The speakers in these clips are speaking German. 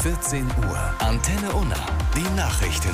14 Uhr. Antenne Unna. Die Nachrichten.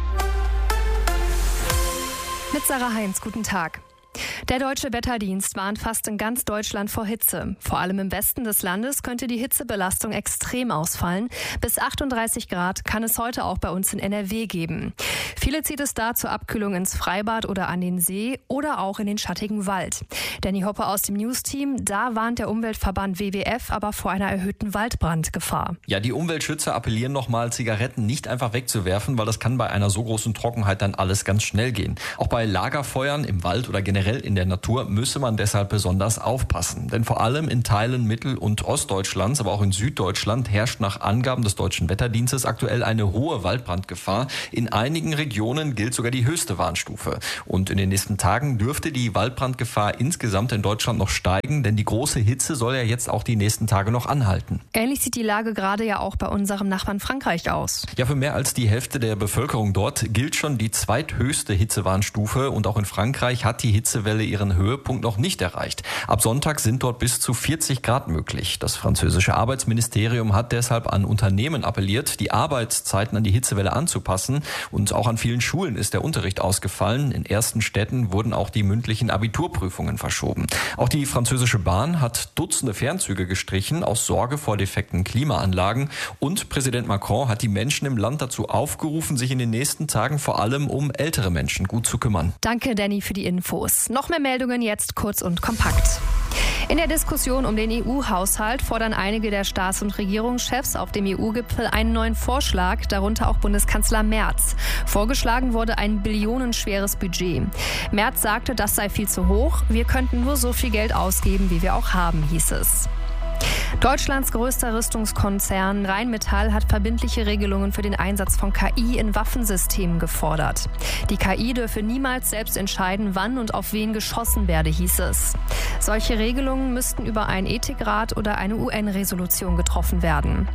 Mit Sarah Heinz, guten Tag. Der Deutsche Wetterdienst warnt fast in ganz Deutschland vor Hitze. Vor allem im Westen des Landes könnte die Hitzebelastung extrem ausfallen. Bis 38 Grad kann es heute auch bei uns in NRW geben. Viele zieht es da zur Abkühlung ins Freibad oder an den See oder auch in den schattigen Wald. Danny Hoppe aus dem News-Team, da warnt der Umweltverband WWF aber vor einer erhöhten Waldbrandgefahr. Ja, die Umweltschützer appellieren nochmal, Zigaretten nicht einfach wegzuwerfen, weil das kann bei einer so großen Trockenheit dann alles ganz schnell gehen. Auch bei Lagerfeuern im Wald oder generell in der Natur müsse man deshalb besonders aufpassen. Denn vor allem in Teilen Mittel- und Ostdeutschlands, aber auch in Süddeutschland herrscht nach Angaben des Deutschen Wetterdienstes aktuell eine hohe Waldbrandgefahr. In einigen Regionen gilt sogar die höchste Warnstufe. Und in den nächsten Tagen dürfte die Waldbrandgefahr insgesamt in Deutschland noch steigen, denn die große Hitze soll ja jetzt auch die nächsten Tage noch anhalten. Ähnlich sieht die Lage gerade ja auch bei unserem Nachbarn Frankreich aus. Ja, für mehr als die Hälfte der Bevölkerung dort gilt schon die zweithöchste Hitzewarnstufe und auch in Frankreich hat die Hitzewelle ihren Höhepunkt noch nicht erreicht. Ab Sonntag sind dort bis zu 40 Grad möglich. Das französische Arbeitsministerium hat deshalb an Unternehmen appelliert, die Arbeitszeiten an die Hitzewelle anzupassen. Und auch an vielen Schulen ist der Unterricht ausgefallen. In ersten Städten wurden auch die mündlichen Abiturprüfungen verschoben. Auch die französische Bahn hat Dutzende Fernzüge gestrichen aus Sorge vor defekten Klimaanlagen. Und Präsident Macron hat die Menschen im Land dazu aufgerufen, sich in den nächsten Tagen vor allem um ältere Menschen gut zu kümmern. Danke, Danny, für die Infos. Noch mehr Meldungen jetzt kurz und kompakt. In der Diskussion um den EU-Haushalt fordern einige der Staats- und Regierungschefs auf dem EU-Gipfel einen neuen Vorschlag, darunter auch Bundeskanzler Merz. Vorgeschlagen wurde ein billionenschweres Budget. Merz sagte, das sei viel zu hoch. Wir könnten nur so viel Geld ausgeben, wie wir auch haben, hieß es. Deutschlands größter Rüstungskonzern Rheinmetall hat verbindliche Regelungen für den Einsatz von KI in Waffensystemen gefordert. Die KI dürfe niemals selbst entscheiden, wann und auf wen geschossen werde, hieß es. Solche Regelungen müssten über einen Ethikrat oder eine UN-Resolution getroffen werden.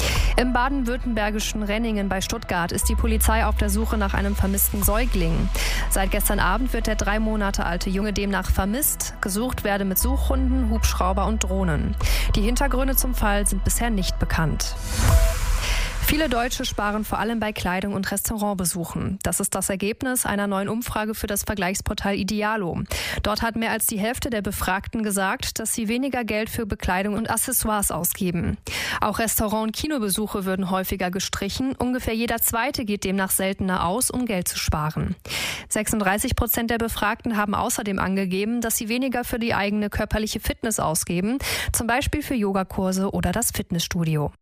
Im baden-württembergischen Renningen bei Stuttgart ist die Polizei auf der Suche nach einem vermissten Säugling. Seit gestern Abend wird der 3 Monate alte Junge demnach vermisst. Gesucht werde mit Suchhunden, Hubschrauber und Drohnen. Die Hintergründe zum Fall sind bisher nicht bekannt. Viele Deutsche sparen vor allem bei Kleidung und Restaurantbesuchen. Das ist das Ergebnis einer neuen Umfrage für das Vergleichsportal Idealo. Dort hat mehr als die Hälfte der Befragten gesagt, dass sie weniger Geld für Bekleidung und Accessoires ausgeben. Auch Restaurant- und Kinobesuche würden häufiger gestrichen. Ungefähr jeder Zweite geht demnach seltener aus, um Geld zu sparen. 36% der Befragten haben außerdem angegeben, dass sie weniger für die eigene körperliche Fitness ausgeben, zum Beispiel für Yogakurse oder das Fitnessstudio.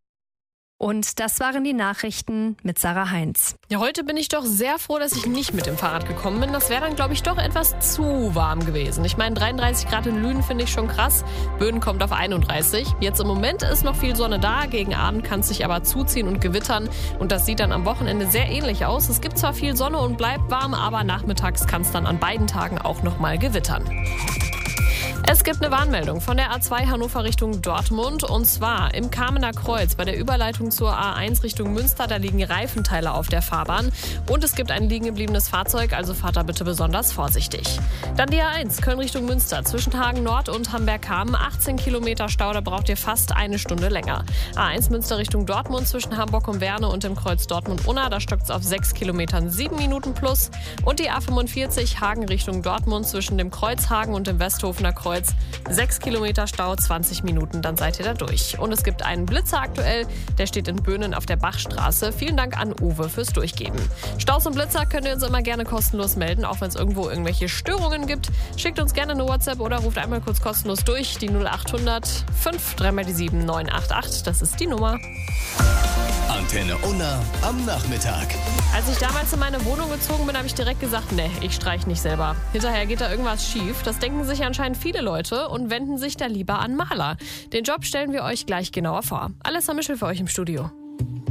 Und das waren die Nachrichten mit Sarah Heinz. Ja, heute bin ich doch sehr froh, dass ich nicht mit dem Fahrrad gekommen bin. Das wäre dann, glaube ich, doch etwas zu warm gewesen. Ich meine, 33 Grad in Lünen finde ich schon krass. Böden kommt auf 31. Jetzt im Moment ist noch viel Sonne da. Gegen Abend kann es sich aber zuziehen und gewittern. Und das sieht dann am Wochenende sehr ähnlich aus. Es gibt zwar viel Sonne und bleibt warm, aber nachmittags kann es dann an beiden Tagen auch noch mal gewittern. Es gibt eine Warnmeldung von der A2 Hannover Richtung Dortmund und zwar im Kamener Kreuz bei der Überleitung zur A1 Richtung Münster. Da liegen Reifenteile auf der Fahrbahn und es gibt ein liegen gebliebenes Fahrzeug, also fahrt da bitte besonders vorsichtig. Dann die A1 Köln Richtung Münster zwischen Hagen Nord und Hamberg-Hamm. 18 Kilometer Stau, da braucht ihr fast eine Stunde länger. A1 Münster Richtung Dortmund zwischen Hamburg und Werne und dem Kreuz Dortmund-Unna. Da stockt es auf 6 Kilometern 7 Minuten plus. Und die A45 Hagen Richtung Dortmund zwischen dem Kreuz Hagen und dem Westhofener Kreuz. 6 Kilometer Stau, 20 Minuten, dann seid ihr da durch. Und es gibt einen Blitzer aktuell, der steht in Böhnen auf der Bachstraße. Vielen Dank an Uwe fürs Durchgeben. Staus und Blitzer könnt ihr uns immer gerne kostenlos melden, auch wenn es irgendwo irgendwelche Störungen gibt. Schickt uns gerne eine WhatsApp oder ruft einmal kurz kostenlos durch, die 0800 5 3 die 7 988, das ist die Nummer. Antenne Unna am Nachmittag. Als ich damals in meine Wohnung gezogen bin, habe ich direkt gesagt, nee, ich streich nicht selber. Hinterher geht da irgendwas schief. Das denken sich anscheinend viele Leute und wenden sich da lieber an Maler. Den Job stellen wir euch gleich genauer vor. Alessa Mischel für euch im Studio.